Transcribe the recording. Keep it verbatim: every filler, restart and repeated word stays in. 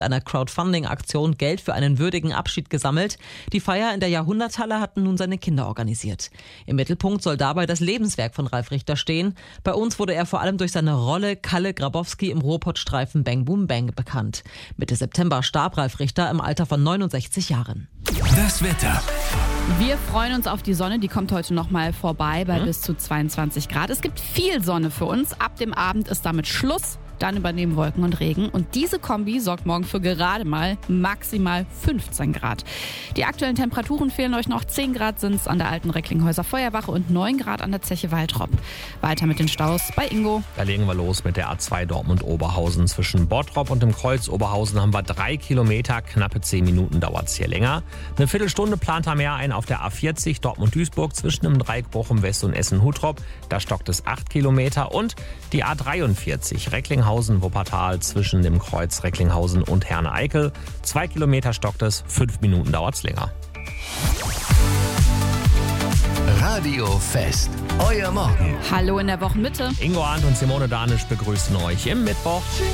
einer Crowdfunding-Aktion Geld für einen würdigen Abschied gesammelt. Die Feier in der Jahrhunderthalle hatten nun seine Kinder organisiert. Im Mittelpunkt soll dabei das Lebenswerk von Ralf Richter stehen. Bei uns wurde er vor allem durch seine Rolle Kalle Grabowski im Ruhrpottstreifen Bang Boom Bang bekannt. Mitte September starb Ralf Richter im Alter von neunundsechzig Jahren. Das Wetter. Wir freuen uns auf die Sonne, die kommt heute noch mal vorbei bei hm? bis zu zweiundzwanzig Grad. Es gibt viel Sonne für uns. Ab dem Abend ist damit Schluss. Dann übernehmen Wolken und Regen. Und diese Kombi sorgt morgen für gerade mal maximal fünfzehn Grad. Die aktuellen Temperaturen fehlen euch noch. zehn Grad sind es an der alten Recklinghäuser Feuerwache und neun Grad an der Zeche Waltrop. Weiter mit den Staus bei Ingo. Da legen wir los mit der A zwei Dortmund-Oberhausen. Zwischen Bottrop und dem Kreuz Oberhausen haben wir drei Kilometer. Knappe zehn Minuten dauert es hier länger. Eine Viertelstunde plant er mehr ein auf der A vierzig Dortmund-Duisburg zwischen dem Dreieck Bochum-West und Essen-Huttrop. Da stockt es acht Kilometer. Und die A dreiundvierzig Recklinghausen Wuppertal zwischen dem Kreuz Recklinghausen und Herne-Eickel. Zwei Kilometer stockt es, fünf Minuten dauert es länger. Radio Fest. Euer Morgen. Hallo in der Wochenmitte. Ingo Arndt und Simone Danisch begrüßen euch im Mittwoch.